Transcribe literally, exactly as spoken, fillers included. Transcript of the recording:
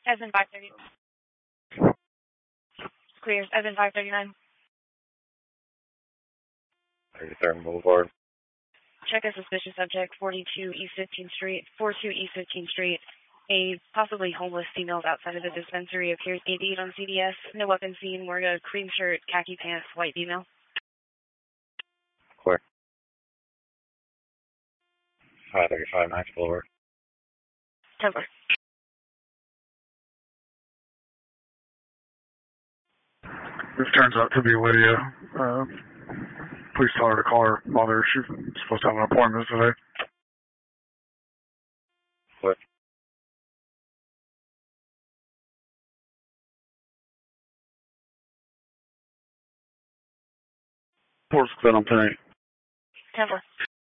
As in five thirty. Clear. As in five thirty-nine. thirty-third Boulevard. Check a suspicious subject, forty-two East fifteenth Street, forty-two East fifteenth Street. A possibly homeless female outside of the dispensary appears eight eight on C D S. No weapon seen, wearing a cream shirt, khaki pants, white female. Clear. five thirty-five Max Boulevard. Templar. This turns out to be Lydia. Uh, please tell her to call her mother. She's supposed to have an appointment today. Clear. Port's clear on ten eight. Templar.